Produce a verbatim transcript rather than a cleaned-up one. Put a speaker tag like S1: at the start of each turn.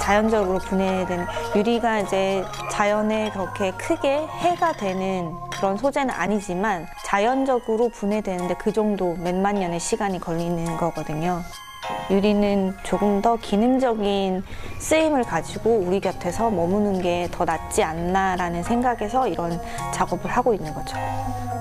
S1: 자연적으로 분해되는, 유리가 이제 자연에 그렇게 크게 해가 되는 그런 소재는 아니지만 자연적으로 분해되는데 그 정도 몇만 년의 시간이 걸리는 거거든요. 유리는 조금 더 기능적인 쓰임을 가지고 우리 곁에서 머무는 게 더 낫지 않나라는 생각에서 이런 작업을 하고 있는 거죠.